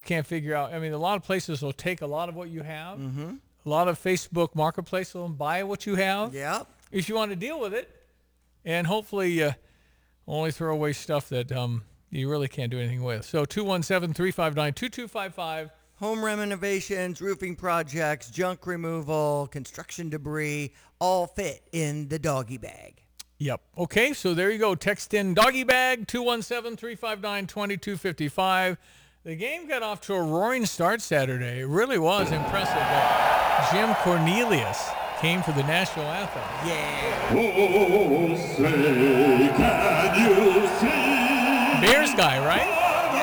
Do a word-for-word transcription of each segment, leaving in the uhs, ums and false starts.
can't figure out. I mean, a lot of places will take a lot of what you have. Mm-hmm. A lot of Facebook Marketplace will buy what you have. Yep. If you want to deal with it, and hopefully uh, only throw away stuff that um, you really can't do anything with. So two one seven, three five nine, two two five five. Home renovations, roofing projects, junk removal, construction debris, all fit in the doggy bag. Yep. Okay, so there you go. Text in doggy bag, two one seven, three five nine, two two five five. The game got off to a roaring start Saturday. It really was impressive that Jim Cornelius came for the national anthem. Yeah. Oh, say, can you see? Bears guy, right?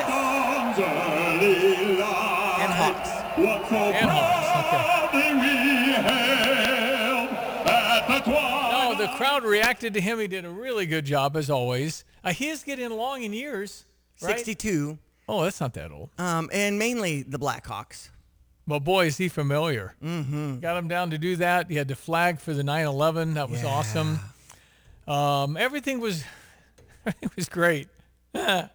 And Hawks. And Hawks, okay. No, the crowd reacted to him. He did a really good job, as always. Uh, he is getting along in years, right? sixty-two. Oh, that's not that old. Um, and mainly the Blackhawks. Well, boy, is he familiar. Mm-hmm. Got him down to do that. He had the flag for the nine eleven. That was Yeah. awesome. Um, everything was it was great. I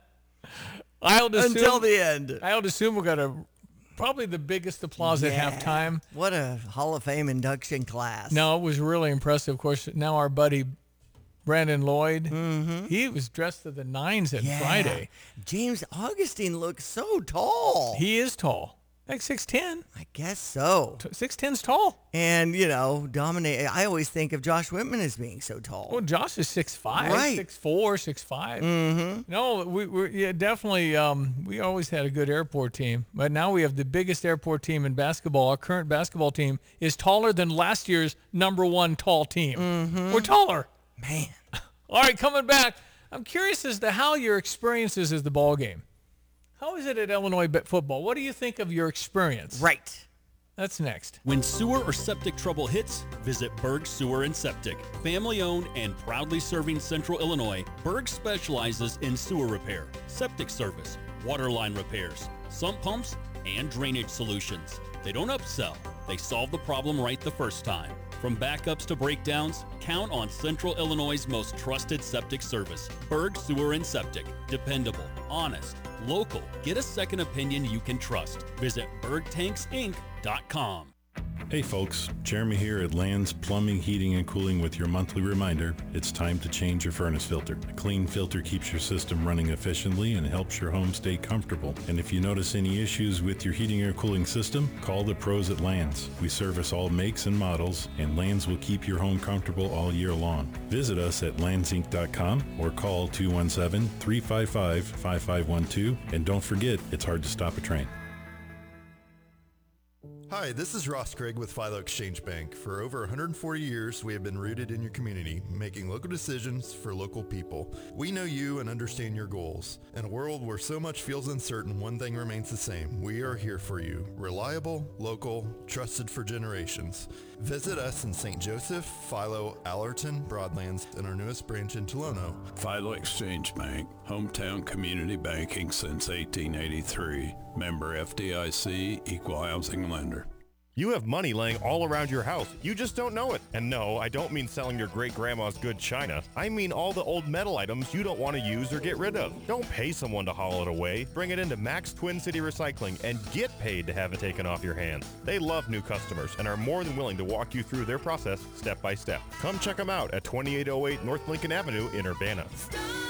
would assume, Until the end. I would assume we got a probably the biggest applause Yeah. at halftime. What a Hall of Fame induction class. No, it was really impressive. Of course, now our buddy Brandon Lloyd, Mm-hmm. he was dressed to the nines at Yeah. Friday. James Augustine looks so tall. He is tall, like six ten. I guess so. six ten's tall. And, you know, dominate. I always think of Josh Whitman as being so tall. Well, Josh is six five, Right. six four, six five. Mm-hmm. No, we we yeah, definitely. Um, we always had a good airport team, but now we have the biggest airport team in basketball. Our current basketball team is taller than last year's number one tall team. Mm-hmm. We're taller. Man. All right, coming back. I'm curious as to how your experiences is the ball game. How is it at Illinois football? What do you think of your experience? Right. That's next. When sewer or septic trouble hits, visit Berg Sewer and Septic. Family owned and proudly serving Central Illinois, Berg specializes in sewer repair, septic service, water line repairs, sump pumps, and drainage solutions. They don't upsell, they solve the problem right the first time. From backups to breakdowns, count on Central Illinois' most trusted septic service. Berg Sewer and Septic. Dependable, honest, local. Get a second opinion you can trust. Visit berg tanks inc dot com. Hey folks, Jeremy here at Land's Plumbing, Heating, and Cooling with your monthly reminder, it's time to change your furnace filter. A clean filter keeps your system running efficiently and helps your home stay comfortable. And if you notice any issues with your heating or cooling system, call the pros at Land's. We service all makes and models, and Land's will keep your home comfortable all year long. Visit us at lands inc dot com or call two one seven, three five five, five five one two. And don't forget, it's hard to stop a train. Hi, this is Ross Craig with Philo Exchange Bank. For over one hundred forty years, we have been rooted in your community, making local decisions for local people. We know you and understand your goals. In a world where so much feels uncertain, one thing remains the same. We are here for you. Reliable, local, trusted for generations. Visit us in Saint Joseph, Philo, Allerton, Broadlands, and our newest branch in Tolono. Philo Exchange Bank, hometown community banking since eighteen eighty-three. Member F D I C, equal housing lender. You have money laying all around your house. You just don't know it. And no, I don't mean selling your great-grandma's good china. I mean all the old metal items you don't want to use or get rid of. Don't pay someone to haul it away. Bring it into Max Twin City Recycling and get paid to have it taken off your hands. They love new customers and are more than willing to walk you through their process step by step. Come check them out at twenty-eight oh eight North Lincoln Avenue in Urbana.